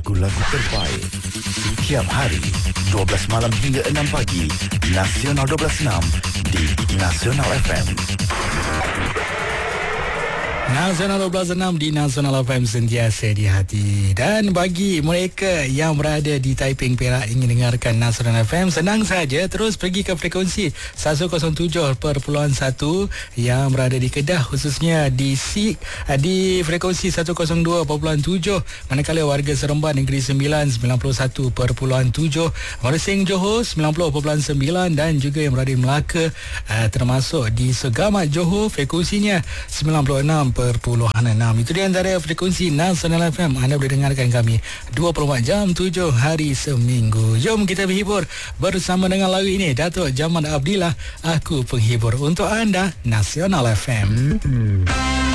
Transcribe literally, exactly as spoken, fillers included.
lagu-lagu terbaik. Setiap hari, dua belas malam hingga enam pagi, Nasional dua belas enam di Nasional F M. Nasional dua belas enam di Nasional F M, sentiasa di hati. Dan bagi mereka yang berada di Taiping, Perak ingin dengarkan Nasional F M, senang saja, terus pergi ke frekuensi seratus tujuh perpuluhan satu. Yang berada di Kedah khususnya di S I K di frekuensi seratus dua perpuluhan tujuh. Manakala warga Seremban Negeri Sembilan sembilan puluh satu perpuluhan tujuh, Mersing Johor sembilan puluh perpuluhan sembilan, dan juga yang berada di Melaka uh, termasuk di Segamat Johor frekuensinya sembilan puluh enam perpuluhan enam. Itu di antara frekuensi Nasional F M. Anda boleh dengarkan kami dua puluh empat jam, tujuh hari seminggu. Jom kita berhibur bersama dengan lagu ini, Datuk Jamal Abdillah, Aku Penghibur. Untuk anda, Nasional F M. Hmm.